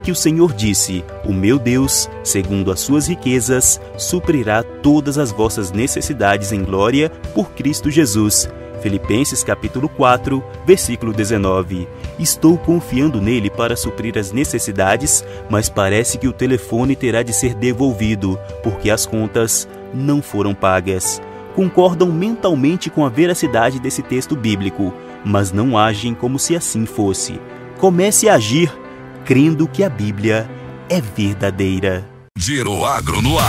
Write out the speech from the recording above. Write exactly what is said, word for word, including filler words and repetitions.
que o Senhor disse: o meu Deus, segundo as suas riquezas, suprirá todas as vossas necessidades em glória por Cristo Jesus. Filipenses capítulo quatro, versículo dezenove. Estou confiando nele para suprir as necessidades, mas parece que o telefone terá de ser devolvido, porque as contas não foram pagas. Concordam mentalmente com a veracidade desse texto bíblico, mas não agem como se assim fosse. Comece a agir crendo que a Bíblia é verdadeira. Giro Agro no ar.